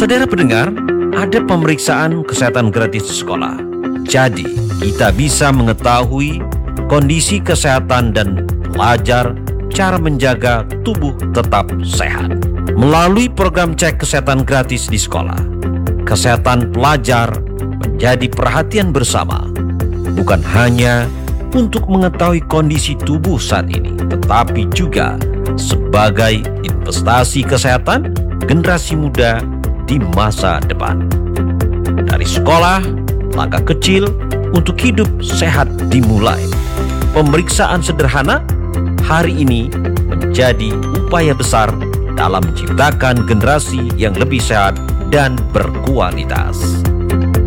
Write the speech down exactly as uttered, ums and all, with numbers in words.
Saudara pendengar, ada pemeriksaan kesehatan gratis di sekolah. Jadi, kita bisa mengetahui kondisi kesehatan dan belajar cara menjaga tubuh tetap sehat. Melalui program cek kesehatan gratis di sekolah, kesehatan pelajar menjadi perhatian bersama, bukan hanya untuk mengetahui kondisi tubuh saat ini, tetapi juga sebagai investasi kesehatan generasi muda di masa depan. Dari sekolah, langkah kecil untuk hidup sehat dimulai. Pemeriksaan sederhana hari ini menjadi upaya besar dalam menciptakan generasi yang lebih sehat dan berkualitas.